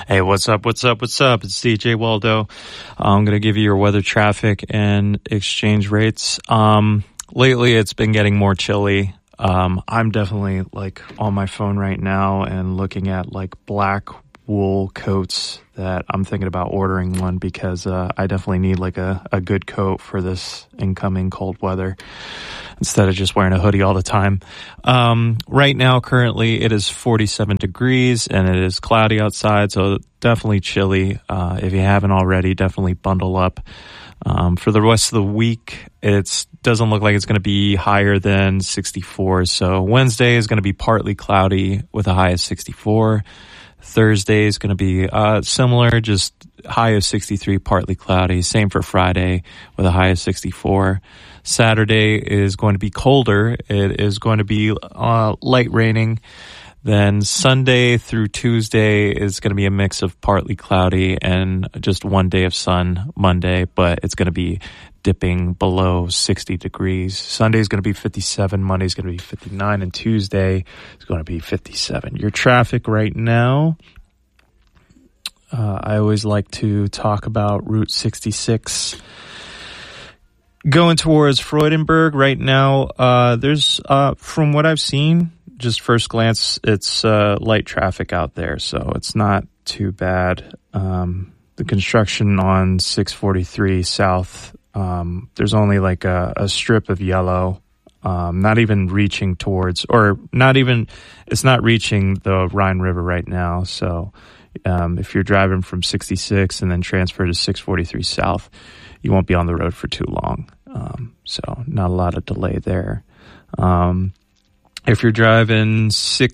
Hey, what's up? It's DJ Waldo. I'm going to give you your weather, traffic, and exchange rates. Lately, it's been getting more chilly. I'm definitely on my phone right now and looking at black wool coats that I'm thinking about ordering one because I definitely need a good coat for this incoming cold weather instead of just wearing a hoodie all the time. Right now, currently, it is 47 degrees and it is cloudy outside, so definitely chilly. If you haven't already, definitely bundle up. For the rest of the week, it doesn't look like it's going to be higher than 64. So Wednesday is going to be partly cloudy with a high of 64. Thursday is going to be similar, just high of 63, partly cloudy. Same for Friday with a high of 64. Saturday is going to be colder. It is going to be light raining. Then Sunday through Tuesday is going to be a mix of partly cloudy and just one day of sun Monday, but it's going to be dipping below 60 degrees. Sunday is going to be 57, Monday is going to be 59, and Tuesday is going to be 57. Your traffic right now, I always like to talk about Route 66. Going towards Freudenberg right now, there's, from what I've seen, just first glance, it's light traffic out there, so it's not too bad. The construction on 643 South, there's only a strip of yellow, not even reaching towards, or not even, it's not reaching the Rhine River right now. So if you're driving from 66 and then transfer to 643 South, you won't be on the road for too long. So not a lot of delay there. If you're driving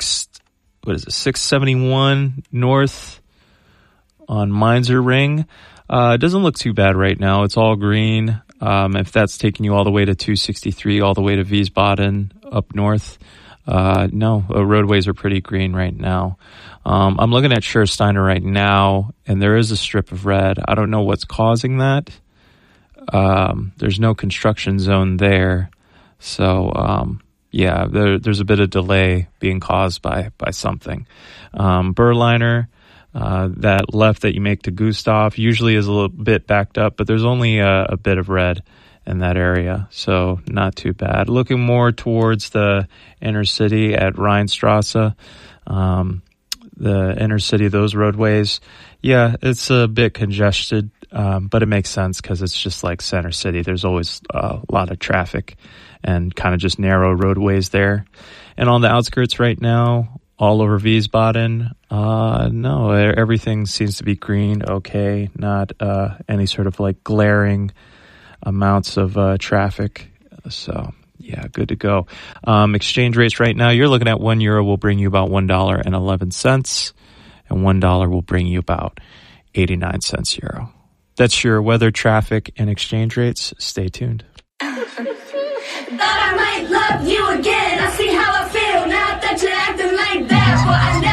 671 north on Mainzer Ring, it doesn't look too bad right now. It's all green. If that's taking you all the way to 263, all the way to Wiesbaden up north, no, roadways are pretty green right now. I'm looking at Schersteiner right now, and there is a strip of red. I don't know what's causing that. There's no construction zone there. So, yeah, there's a bit of delay being caused by something. Berliner, that left that you make to Gustav usually is a little bit backed up, but there's only a bit of red in that area, so not too bad. Looking more towards the inner city at Rheinstrasse, the inner city, those roadways, yeah, it's a bit congested, but it makes sense because it's just like center city. There's always a lot of traffic and kind of just narrow roadways there. And on the outskirts right now, all over Wiesbaden, no, everything seems to be green, okay, not any sort of glaring amounts of traffic. So, yeah, good to go. Exchange rates right now, you're looking at €1 will bring you about $1.11, and $1 will bring you about 89 cents euro. That's your weather, traffic, and exchange rates. Stay tuned. Thought I might love you again. I see how I feel now that you're acting like that. Well, I